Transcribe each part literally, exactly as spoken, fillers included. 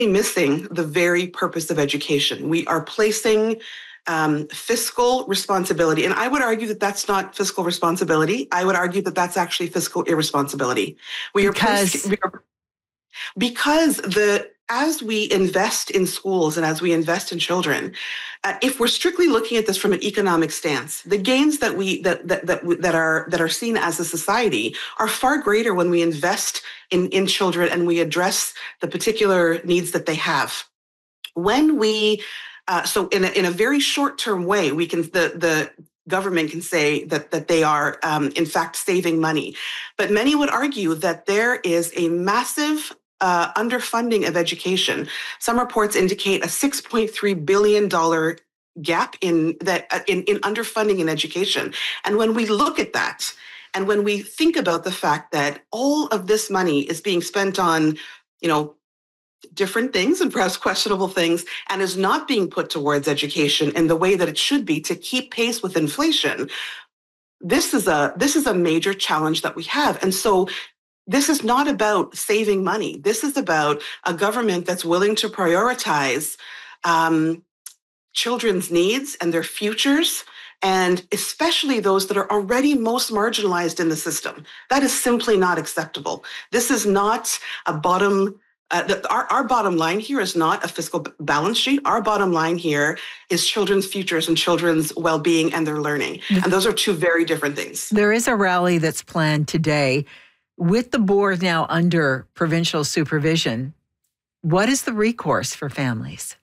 missing the very purpose of education. We are placing um, fiscal responsibility, and I would argue that that's not fiscal responsibility. I would argue that that's actually fiscal irresponsibility. We are Because placing, we are, because the as we invest in schools and as we invest in children, uh, if we're strictly looking at this from an economic stance, the gains that we that that that, that are that are seen as a society are far greater when we invest in in children and we address the particular needs that they have. When we uh, so in a, in a very short term way, we can the the government can say that that they are um, in fact saving money, but many would argue that there is a massive Uh, underfunding of education. Some reports indicate a six point three billion dollars gap in that uh, in, in underfunding in education. And when we look at that, and when we think about the fact that all of this money is being spent on, you know, different things and perhaps questionable things, and is not being put towards education in the way that it should be to keep pace with inflation, this is a this is a major challenge that we have. And so this is not about saving money. This is about a government that's willing to prioritize um, children's needs and their futures, and especially those that are already most marginalized in the system. That is simply not acceptable. This is not a bottom, uh, the, our, our bottom line here is not a fiscal balance sheet. Our bottom line here is children's futures and children's well-being and their learning. And those are two very different things. There is a rally that's planned today. With the board now under provincial supervision, what is the recourse for families?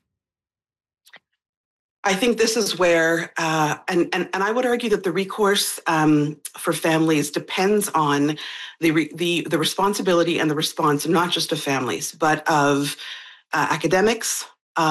I think this is where, uh, and, and and I would argue that the recourse um, for families depends on the, re, the the responsibility and the response, not just of families, but of uh, academics,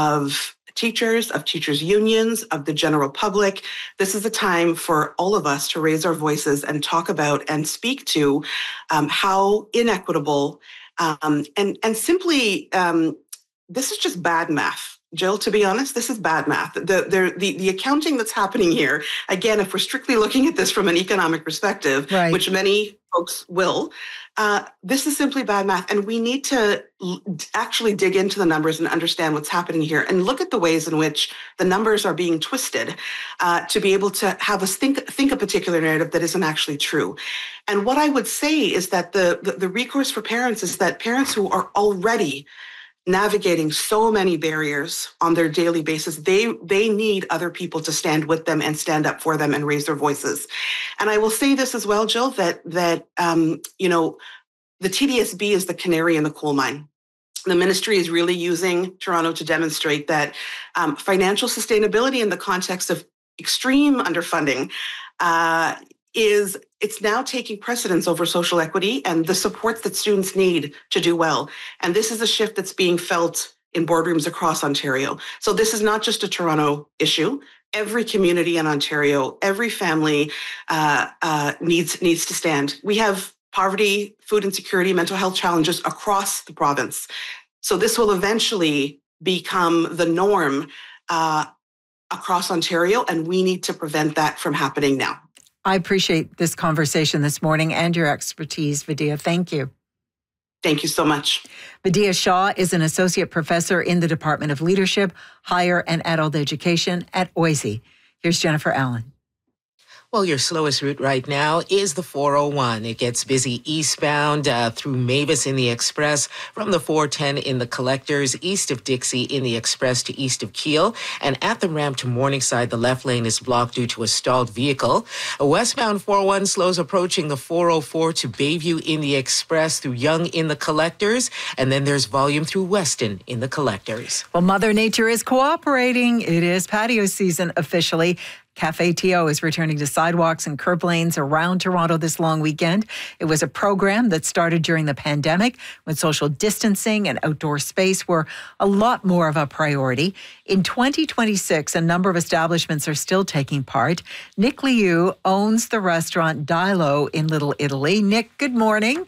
of teachers, of teachers' unions, of the general public. This is a time for all of us to raise our voices and talk about and speak to um, how inequitable um, and, and simply, um, this is just bad math. Jill, to be honest, this is bad math. The, the, the, the accounting that's happening here, again, if we're strictly looking at this from an economic perspective, right, which many folks will, uh, this is simply bad math. And we need to l- actually dig into the numbers and understand what's happening here and look at the ways in which the numbers are being twisted uh, to be able to have us think, think a particular narrative that isn't actually true. And what I would say is that the, the, the recourse for parents is that parents who are already navigating so many barriers on their daily basis, they they need other people to stand with them and stand up for them and raise their voices. And I will say this as well, Jill, that that um, you know, the T D S B is the canary in the coal mine. The ministry is really using Toronto to demonstrate that um, financial sustainability in the context of extreme underfunding uh, is it's now taking precedence over social equity and the supports that students need to do well. And this is a shift that's being felt in boardrooms across Ontario. So this is not just a Toronto issue. Every community in Ontario, every family uh, uh, needs needs to stand. We have poverty, food insecurity, mental health challenges across the province. So this will eventually become the norm uh, across Ontario, and we need to prevent that from happening now. I appreciate this conversation this morning and your expertise, Vidya. Thank you. Thank you so much. Vidya Shaw is an associate professor in the Department of Leadership, Higher and Adult Education at O I S E. Here's Jennifer Allen. Well, your slowest route right now is the four oh one. It gets busy eastbound uh, through Mavis in the Express, from the four ten in the Collectors, east of Dixie in the Express to east of Keele. And at the ramp to Morningside, the left lane is blocked due to a stalled vehicle. A westbound four oh one slows approaching the four oh four to Bayview in the Express through Yonge in the Collectors. And then there's volume through Weston in the Collectors. Well, Mother Nature is cooperating. It is patio season officially. Cafe T O is returning to sidewalks and curb lanes around Toronto this long weekend. It was a program that started during the pandemic when social distancing and outdoor space were a lot more of a priority. In twenty twenty-six, a number of establishments are still taking part. Nick Liu owns the restaurant Dilo in Little Italy. Nick, good morning.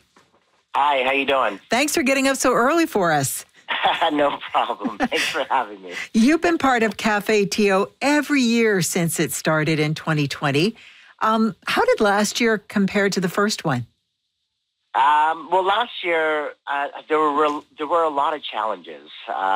Hi, how you doing? Thanks for getting up so early for us. No problem. Thanks for having me. You've been part of Cafe T O every year since it started in twenty twenty. Um, how did last year compare to the first one? Um, well, last year uh, there were there were a lot of challenges. Uh,